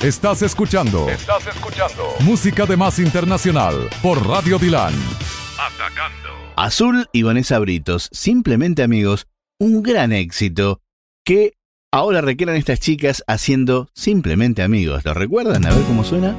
Estás escuchando música de más internacional por Radio Dilan. Atacando. Azul y Vanessa Britos, Simplemente Amigos, un gran éxito que ahora requieran estas chicas haciendo Simplemente Amigos. ¿Lo recuerdan? A ver cómo suena.